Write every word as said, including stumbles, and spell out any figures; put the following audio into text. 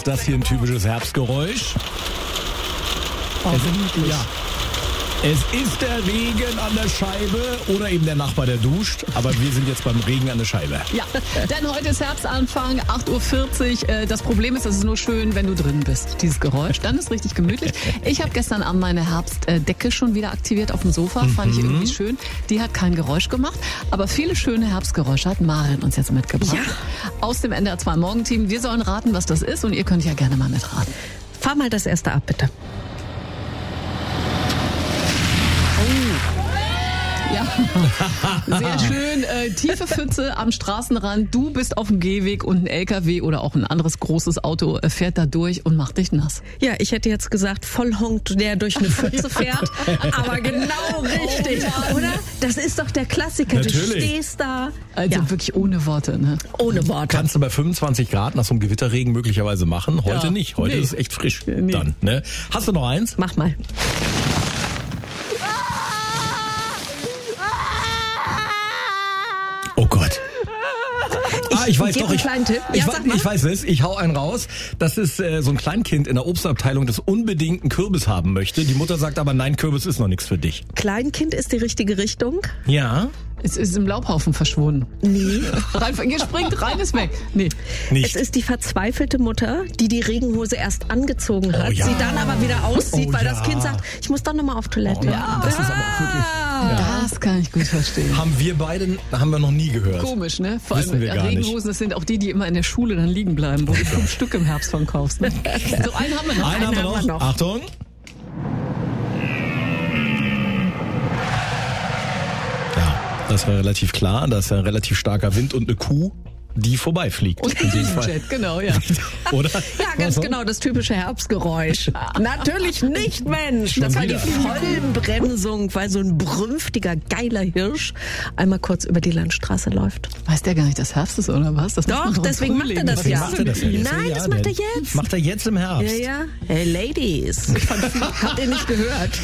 Das hier ein typisches Herbstgeräusch. Oh, es, ja. Es ist der Regen an der Scheibe oder eben der Nachbar, der duscht. Aber wir sind jetzt beim Regen an der Scheibe. Ja, denn heute ist Herbstanfang, acht Uhr vierzig. Das Problem ist, es ist nur schön, wenn du drin bist, dieses Geräusch. Dann ist richtig gemütlich. Ich habe gestern Abend meine Herbstdecke schon wieder aktiviert auf dem Sofa. Fand ich irgendwie schön. Die hat kein Geräusch gemacht. Aber viele schöne Herbstgeräusche hat Maren uns jetzt mitgebracht. Ja. Aus dem N D R zwei Morgenteam. Wir sollen raten, was das ist. Und ihr könnt ja gerne mal mitraten. Fahr mal das erste ab, bitte. Ja, sehr schön. Äh, tiefe Pfütze am Straßenrand. Du bist auf dem Gehweg und ein L K W oder auch ein anderes großes Auto äh, fährt da durch und macht dich nass. Ja, ich hätte jetzt gesagt, Vollhonk, der durch eine Pfütze fährt. Aber genau richtig, oh, oder? Das ist doch der Klassiker. Natürlich. Du stehst da. Also ja. wirklich ohne Worte, ne? Ohne Worte. Kannst du bei fünfundzwanzig Grad nach so einem Gewitterregen möglicherweise machen. Heute Ja. nicht. Heute Nee. ist es echt frisch Nee. dann. Ne? Hast du noch eins? Mach mal. Oh Gott. Ah, ich weiß Gib doch, einen ich, kleinen Tipp. ich, Ja, weiß- sag mal. ich weiß es, ich hau einen raus. Das ist äh, so ein Kleinkind in der Obstabteilung, das unbedingt einen Kürbis haben möchte. Die Mutter sagt aber, nein, Kürbis ist noch nichts für dich. Kleinkind ist die richtige Richtung. Ja, Es ist im Laubhaufen verschwunden. Nee. Rein, ihr springt, rein ist weg. Nee. nicht. Es ist die verzweifelte Mutter, die die Regenhose erst angezogen hat, Oh ja. sie dann aber wieder auszieht, Oh weil ja. das Kind sagt, ich muss doch nochmal auf Toilette. Ja, das ist aber auch wirklich... Das kann ich gut verstehen. Haben wir beide, haben wir noch nie gehört. Komisch, ne? Vor Wissen allem wir gar nicht. Regenhosen, das sind auch die, die immer in der Schule dann liegen bleiben, wo du fünf Stück im Herbst von kaufst. Ne? So, einen haben wir noch. Einen haben wir haben noch. wir noch. Achtung. Ja, das war relativ klar. Da ist ja ein relativ starker Wind und eine Kuh, die vorbeifliegt. Und in dem Fall. Jet, genau, ja. Oder? Ja, ganz genau, das typische Herbstgeräusch. Natürlich nicht, Mensch. Schon Das war wieder. die Vollbremsung, weil so ein brünftiger, geiler Hirsch einmal kurz über die Landstraße läuft. Weiß der gar nicht, dass Herbst ist, oder was? Das macht Doch, man im deswegen macht er Frühling. das Deswegen ja. macht er das ja jetzt. Nein, ja, das macht der er jetzt. Macht er jetzt im Herbst. Ja, ja. Hey, Ladies. Habt ihr nicht gehört?